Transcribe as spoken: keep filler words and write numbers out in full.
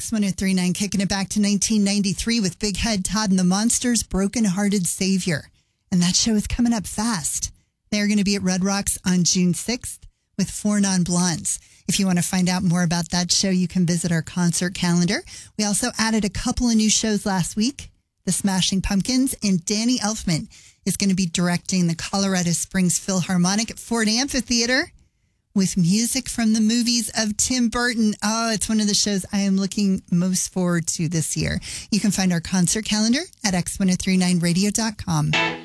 X ten thirty-nine, kicking it back to nineteen ninety-three with Big Head Todd and the Monsters, Broken Hearted Savior. And that show is coming up fast. They're going to be at Red Rocks on June sixth with Four Non-Blondes. If you want to find out more about that show, you can visit our concert calendar. We also added a couple of new shows last week. The Smashing Pumpkins, and Danny Elfman is going to be directing the Colorado Springs Philharmonic at Ford Amphitheater with music from the movies of Tim Burton. Oh, it's one of the shows I am looking most forward to this year. You can find our concert calendar at x ten thirty-nine radio dot com.